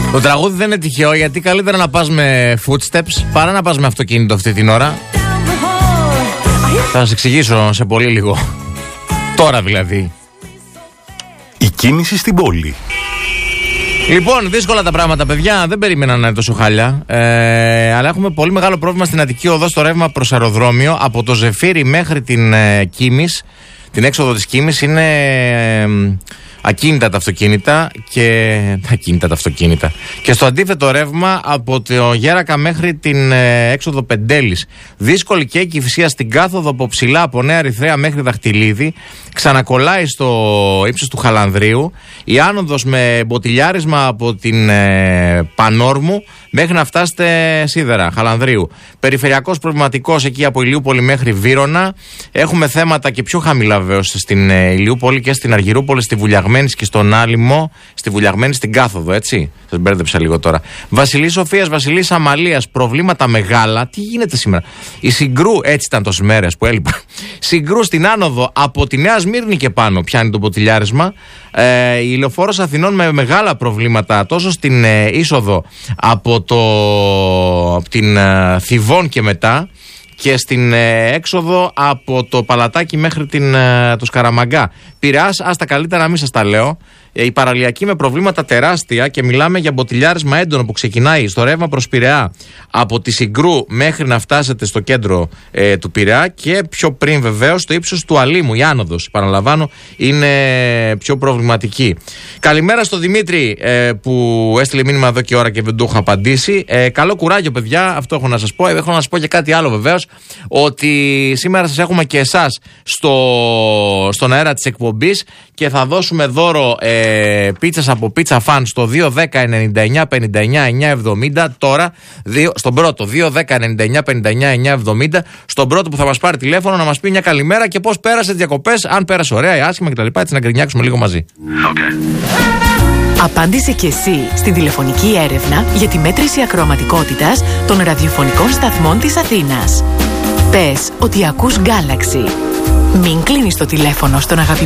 Το τραγούδι δεν είναι τυχαίο, γιατί καλύτερα να πας με footsteps παρά να πας με αυτοκίνητο αυτή την ώρα. Θα σας εξηγήσω σε πολύ λίγο. Τώρα δηλαδή. Η κίνηση στην πόλη. Λοιπόν, δύσκολα τα πράγματα, παιδιά. Δεν περίμενα να είναι τόσο χάλια. Αλλά έχουμε πολύ μεγάλο πρόβλημα στην Αττική Οδό στο ρεύμα προς αεροδρόμιο. Από το Ζεφύρι μέχρι την Κίμης, την έξοδο της Κίμης, είναι ακίνητα τα αυτοκίνητα. Και στο αντίθετο ρεύμα από το Γέρακα μέχρι την έξοδο Πεντέλης. Δύσκολη και η Κηφισία στην κάθοδο από Ψηλά, από Νέα Ερυθρέα μέχρι Δαχτυλίδη. Ξανακολλάει στο ύψος του Χαλανδρίου. Η άνοδος με μποτιλιάρισμα από την Πανόρμου μέχρι να φτάσετε Σίδερα, Χαλανδρίου. Περιφερειακός προβληματικός εκεί από Ηλιούπολη μέχρι Βύρωνα. Έχουμε θέματα και πιο χαμηλά βεβαίως στην Ηλιούπολη και στην Αργυρούπολη, στη Βουλιαγμένη και στον Άλυμο, στη Βουλιαγμένη στην κάθοδο, έτσι. Σας μπέρδεψα λίγο τώρα. Βασιλής Σοφίας, Βασιλής Αμαλίας, προβλήματα μεγάλα. Τι γίνεται σήμερα? Η Συγκρού, έτσι ήταν τόσες μέρες που έλειπα. Συγκρού στην άνοδο από τη Νέα Σμύρνη και πάνω πιάνει το ποτηλιάρισμα. Η Λεωφόρος Αθηνών με μεγάλα προβλήματα τόσο στην είσοδο από την Θηβών και μετά, και στην έξοδο από το Παλατάκι μέχρι το Σκαραμαγκά. Πειραιάς, άστα καλύτερα να μην σας τα λέω. Η παραλιακή με προβλήματα τεράστια και μιλάμε για μποτιλιάρισμα έντονο που ξεκινάει στο ρεύμα προς Πειραιά από τη Συγκρού μέχρι να φτάσετε στο κέντρο του Πειραιά, και πιο πριν βεβαίως στο ύψος του Αλήμου. Η άνοδος, παραλαμβάνω, είναι πιο προβληματική. Καλημέρα στο Δημήτρη που έστειλε μήνυμα εδώ και ώρα και δεν το έχω απαντήσει. Καλό κουράγιο, παιδιά, αυτό έχω να σας πω. Έχω να σας πω και κάτι άλλο βεβαίως, ότι σήμερα σας έχουμε και εσάς στον αέρα της εκπομπής και θα δώσουμε δώρο πίτσας από Pizza Fan στο 210-99-59-970. Τώρα, στον πρώτο 210-99-59-970, στον πρώτο που θα μας πάρει τηλέφωνο να μας πει μια καλημέρα και πώς πέρασε τις διακοπές, αν πέρασε ωραία ή άσχημα κτλ. Έτσι να γκρινιάξουμε λίγο μαζί. Απάντησε και εσύ στην τηλεφωνική έρευνα για τη μέτρηση ακροαματικότητας των ραδιοφωνικών σταθμών της Αθήνας. Πες ότι ακούς Galaxy. Μην κλείνεις το τηλέφωνο στον αγαπημένο